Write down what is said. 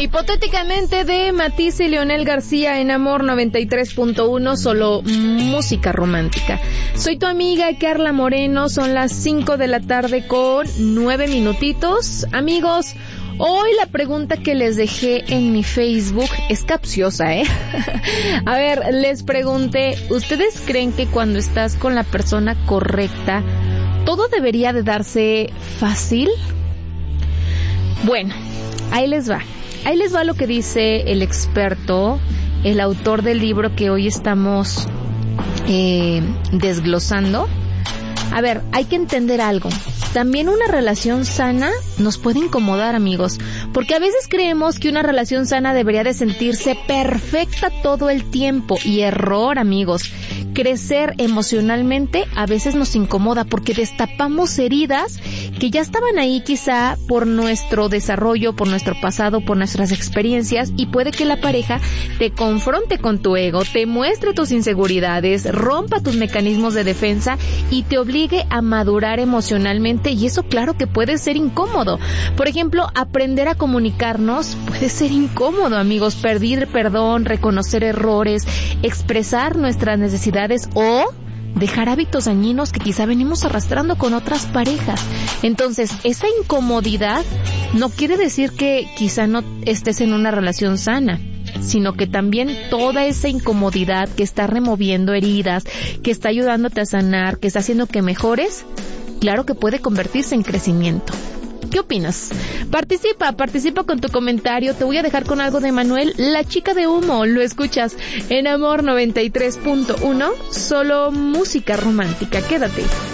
Hipotéticamente de Matiz y Leonel García en Amor 93.1, solo música romántica. Soy tu amiga Carla Moreno, son las 5 de la tarde con 9 minutitos. Amigos, hoy la pregunta que les dejé en mi Facebook es capciosa, A ver, les pregunté, ¿ustedes creen que cuando estás con la persona correcta, todo debería de darse fácil? Bueno, ahí les va. Ahí les va lo que dice el experto, el autor del libro que hoy estamos desglosando. A ver, hay que entender algo. También una relación sana nos puede incomodar, amigos, porque a veces creemos que una relación sana debería de sentirse perfecta todo el tiempo, y error, amigos. Crecer emocionalmente a veces nos incomoda porque destapamos heridas que ya estaban ahí quizá por nuestro desarrollo, por nuestro pasado, por nuestras experiencias, y puede que la pareja te confronte con tu ego, te muestre tus inseguridades, rompa tus mecanismos de defensa y te obligue a madurar emocionalmente, y eso claro que puede ser incómodo. Por ejemplo, aprender a comunicarnos puede ser incómodo, amigos. Pedir perdón, reconocer errores, expresar nuestras necesidades o dejar hábitos dañinos que quizá venimos arrastrando con otras parejas. Entonces, esa incomodidad no quiere decir que quizá no estés en una relación sana, sino que también toda esa incomodidad que está removiendo heridas, que está ayudándote a sanar, que está haciendo que mejores, claro que puede convertirse en crecimiento. ¿Qué opinas? Participa con tu comentario. Te voy a dejar con algo de Manuel, La Chica de Humo. Lo escuchas en Amor 93.1, solo música romántica. Quédate.